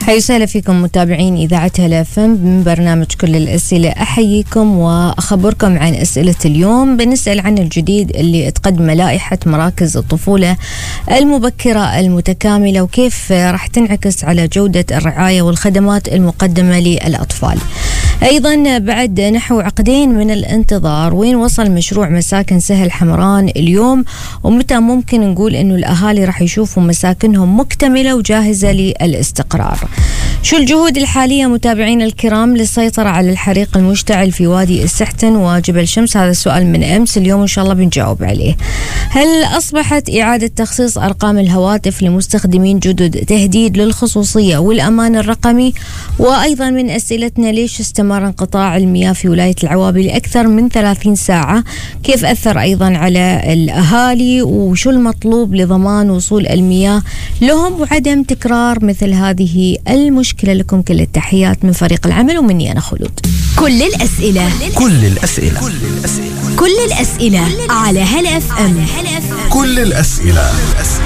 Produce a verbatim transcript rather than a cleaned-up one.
حيا وسهلا فيكم متابعين إذاعة هلا اف ام من برنامج كل الأسئلة. أحييكم وأخبركم عن أسئلة اليوم. بنسأل عن الجديد اللي تقدم لائحة مراكز الطفولة المبكرة المتكاملة وكيف راح تنعكس على جودة الرعاية والخدمات المقدمة للأطفال. أيضا بعد نحو عقدين من الانتظار، وين وصل مشروع مساكن سهل حمران اليوم، ومتى ممكن نقول إنه الأهالي راح يشوفوا مساكنهم مكتملة وجاهزة للاستقرار؟ شو الجهود الحالية متابعين الكرام للسيطرة على الحريق المشتعل في وادي السحتن وجبل شمس؟ هذا السؤال من أمس، اليوم إن شاء الله بنجاوب عليه. هل أصبحت إعادة تخصيص أرقام الهواتف لمستخدمين جدد تهديد للخصوصية والأمان الرقمي؟ وأيضا من أسئلتنا، ليش استمر انقطاع المياه في ولاية العوابي لأكثر من ثلاثين ساعة؟ كيف أثر أيضا على الأهالي؟ وشو المطلوب لضمان وصول المياه لهم وعدم تكرار مثل هذه المشكلة؟ لكم كل التحيات من فريق العمل ومني أنا خلود. كل الأسئلة كل الأسئلة كل الأسئلة كل الأسئلة على هلا اف ام. كل الأسئلة